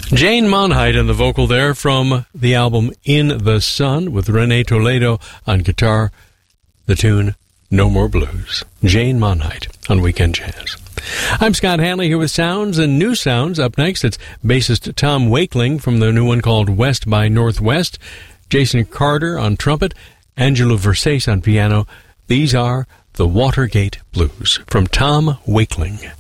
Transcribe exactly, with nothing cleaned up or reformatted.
Jane Monheit on the vocal there from the album In the Sun with Renee Toledo on guitar. The tune No More Blues. Jane Monheit on Weekend Jazz. I'm Scott Hanley here with Sounds and New Sounds. Up next, it's bassist Tom Wakeling from the new one called West by Northwest. Jason Carter on trumpet. Angelo Versace on piano. These are the Watergate Blues from Tom Wakeling.